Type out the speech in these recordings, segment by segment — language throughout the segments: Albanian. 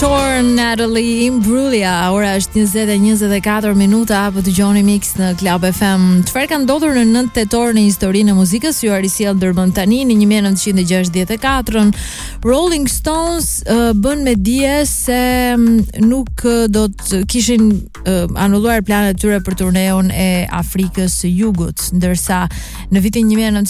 Autor Natalie Imbruglia. Ora është 20:24 minuta, apo dëgjoni Mix në Club FM. Çfarë ka ndodhur në 9 tetor në historinë e muzikës? Ju risjell dërbën tani në 1964-ën. Rolling Stones bën me dije se nuk do të kishin anulluar planet tyre për turneun e Afrikës së Jugut, ndërsa në vitin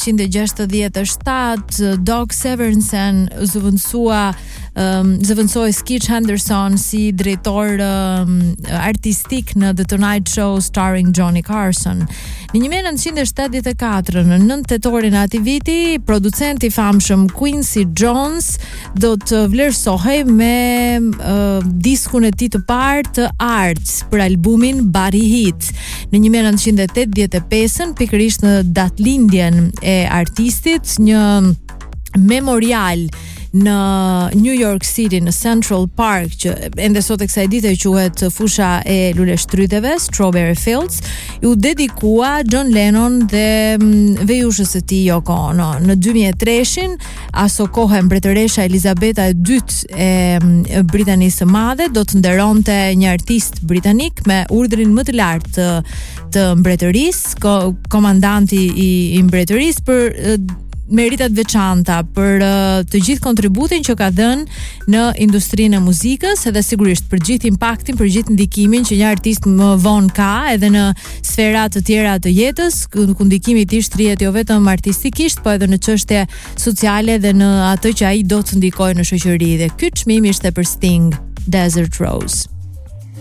1967 Doug Severinsen zëvendësoi Skitch Henderson si drejtor artistik në The Tonight Show starring Johnny Carson. Në 1974, në 9 tetorin e atij viti, producenti i famshëm Quincy Jones do të vlerësohej me diskun e tij të parë të Arts për albumin Body Hit. Në 1985, pikërisht në datëlindjen e artistit, një memorial në New York City në Central Park, që ende sot e kësaj dite quhet fusha e luleshtrydheve, Strawberry Fields, u dedikua John Lennon dhe vejushës së tij Yoko Ono. Në 2003-shin, aso kohë mbretëresha Elizabeta II e Britanisë së Madhe do të nderonte një artist britanik me urdhrin më të lartë të mbretërisë, komandanti i mbretërisë, për meritat veçanta për të gjithë kontributin që ka dhënë në industrinë e muzikës, edhe sigurisht për gjithë impaktin, për gjithë ndikimin që një artist më vonë ka edhe në sfera të tjera të jetës, ku ndikimi i tij shtrihet jo vetëm artistikisht, po edhe në çështje sociale dhe në atë që ai do të ndikojë në shoqëri. Dhe ky çmim ishte për Sting, Desert Rose.